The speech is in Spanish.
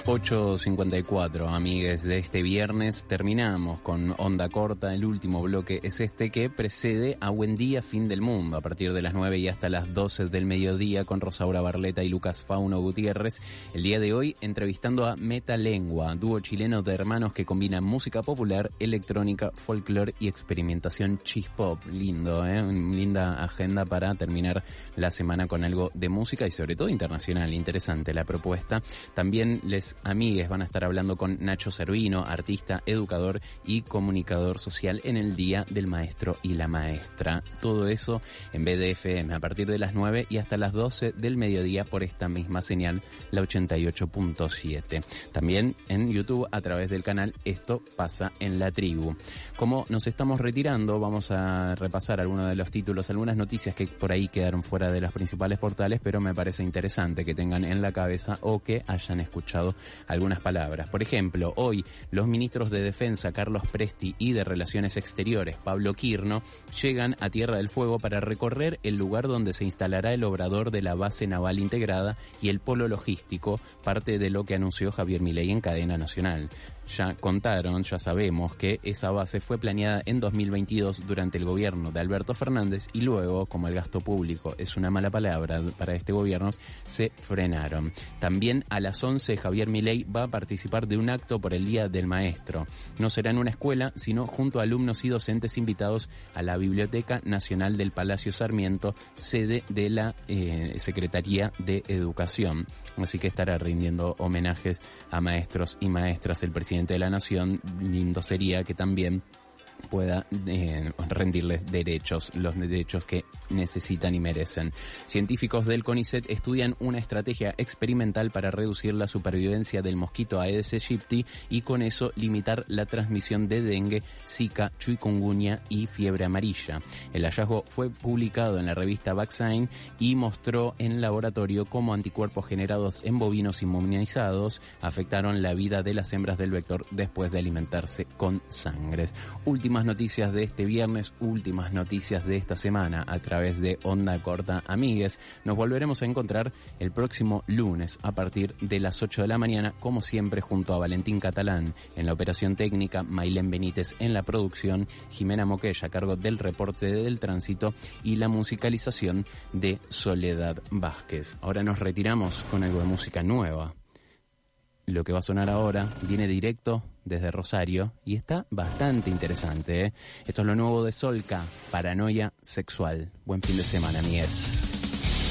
8:54, amigues, de este viernes. Terminamos con Onda Corta. El último bloque es este que precede a Buen Día, Fin del Mundo, a partir de las 9 y hasta las 12 del mediodía, con Rosaura Barleta y Lucas Fauno Gutiérrez. El día de hoy entrevistando a Metalengua, dúo chileno de hermanos que combinan música popular, electrónica, folclore y experimentación chispop. Lindo, una linda agenda para terminar la semana con algo de música y sobre todo internacional. Interesante la propuesta. También les amigues van a estar hablando con Nacho Cervino, artista, educador y comunicador social, en el Día del Maestro y la Maestra. Todo eso en BDFM a partir de las 9 y hasta las 12 del mediodía por esta misma señal, la 88.7. También en YouTube a través del canal Esto Pasa en la Tribu. Como nos estamos retirando, vamos a repasar algunos de los títulos, algunas noticias que por ahí quedaron fuera de los principales portales, pero me parece interesante que tengan en la cabeza o que hayan escuchado algunas palabras. Por ejemplo, hoy los ministros de Defensa, Carlos Presti, y de Relaciones Exteriores, Pablo Quirno, llegan a Tierra del Fuego para recorrer el lugar donde se instalará el obrador de la base naval integrada y el polo logístico, parte de lo que anunció Javier Milei en cadena nacional. Ya sabemos que esa base fue planeada en 2022 durante el gobierno de Alberto Fernández y luego, como el gasto público es una mala palabra para este gobierno, se frenaron. También a las 11 Javier Milei va a participar de un acto por el Día del Maestro. No será en una escuela, sino junto a alumnos y docentes invitados a la Biblioteca Nacional del Palacio Sarmiento, sede de la Secretaría de Educación. Así que estará rindiendo homenajes a maestros y maestras el presidente de la Nación. Lindo sería que también pueda rendirles los derechos que necesitan y merecen. Científicos del CONICET estudian una estrategia experimental para reducir la supervivencia del mosquito Aedes aegypti y con eso limitar la transmisión de dengue, zika, chikungunya y fiebre amarilla. El hallazgo fue publicado en la revista Vaccine y mostró en laboratorio cómo anticuerpos generados en bovinos inmunizados afectaron la vida de las hembras del vector después de alimentarse con sangres. Últimas noticias de este viernes, últimas noticias de esta semana a través de Onda Corta, amigues. Nos volveremos a encontrar el próximo lunes a partir de las 8 de la mañana, como siempre, junto a Valentín Catalán en la operación técnica, Mailén Benítez en la producción, Jimena Moquella a cargo del reporte del tránsito y la musicalización de Soledad Vázquez. Ahora nos retiramos con algo de música nueva. Lo que va a sonar ahora viene directo desde Rosario y está bastante interesante, ¿eh? Esto es lo nuevo de Solca, Paranoia Sexual. Buen fin de semana, amigues.